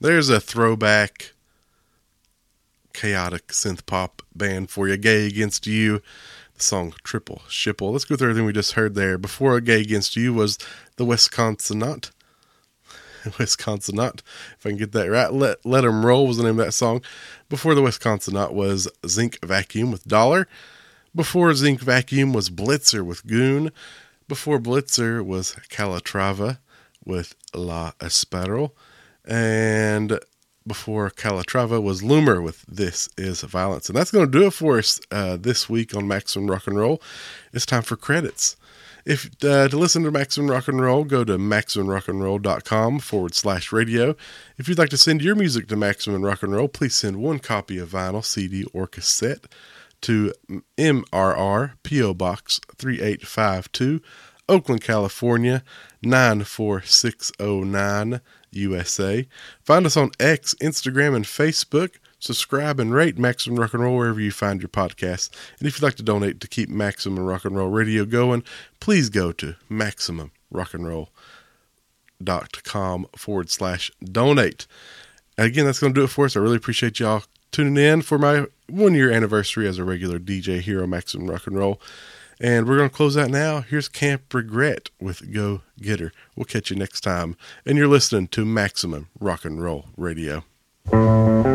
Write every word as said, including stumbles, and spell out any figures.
There's a throwback chaotic synth pop band for you, Gay Against You. The song Triple Shipple. Let's go through everything we just heard there. Before Gay Against You was the Wisconsinaut. Wisconsinaut, if I can get that right. Let Let 'Em Roll was the name of that song. Before the Wisconsinaut was Zinc Vacuum with Dollar. Before Zinc Vacuum was Blitzer with Goon. Before Blitzer was Calatrava with La Espero. And before Calatrava was Loomer with This Is Violence. And that's going to do it for us uh, this week on Maximum Rock and Roll. It's time for credits. If uh, to listen to Maximum Rock and Roll, go to MaximumRockandRoll.com forward slash radio. If you'd like to send your music to Maximum Rock and Roll, please send one copy of vinyl, C D, or cassette to M R R, P O Box three eight five two, Oakland, California, nine four six oh nine, U S A. Find us on X, Instagram, and Facebook. Subscribe and rate Maximum Rock and Roll wherever you find your podcasts. And if you'd like to donate to keep Maximum Rock and Roll Radio going, please go to MaximumRockandRoll.com forward slash donate. And again, that's going to do it for us. I really appreciate y'all tuning in for my one-year anniversary as a regular D J here on Maximum Rock and Roll. And we're going to close out now. Here's Camp Regret with Go Getter. We'll catch you next time. And you're listening to Maximum Rock and Roll Radio.